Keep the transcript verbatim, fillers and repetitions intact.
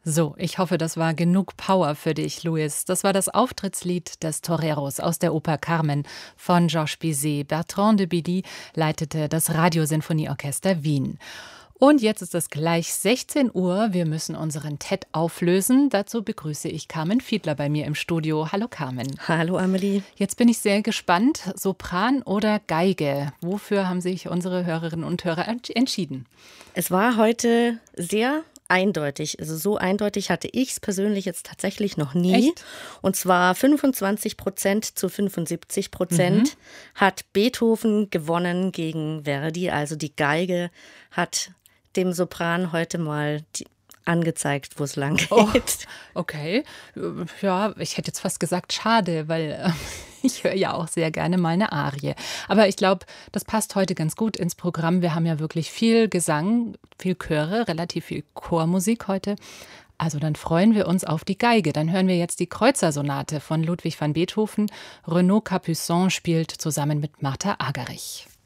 So, ich hoffe, das war genug Power für dich, Luis. Das war das Auftrittslied des Toreros aus der Oper Carmen von Georges Bizet. Bertrand de Billy leitete das Radiosinfonieorchester Wien. Und jetzt ist es gleich sechzehn Uhr. Wir müssen unseren T E D auflösen. Dazu begrüße ich Carmen Fiedler bei mir im Studio. Hallo Carmen. Hallo Amelie. Jetzt bin ich sehr gespannt. Sopran oder Geige? Wofür haben sich unsere Hörerinnen und Hörer entschieden? Es war heute sehr eindeutig. Also so eindeutig hatte ich es persönlich jetzt tatsächlich noch nie. Echt? Und zwar fünfundzwanzig Prozent zu fünfundsiebzig Prozent mhm. hat Beethoven gewonnen gegen Verdi. Also die Geige hat dem Sopran heute mal die angezeigt, wo es lang geht. Oh, okay. Ja, ich hätte jetzt fast gesagt, schade, weil äh, ich höre ja auch sehr gerne mal eine Arie. Aber ich glaube, das passt heute ganz gut ins Programm. Wir haben ja wirklich viel Gesang, viel Chöre, relativ viel Chormusik heute. Also dann freuen wir uns auf die Geige. Dann hören wir jetzt die Kreutzer-Sonate von Ludwig van Beethoven. Renaud Capuçon spielt zusammen mit Martha Argerich.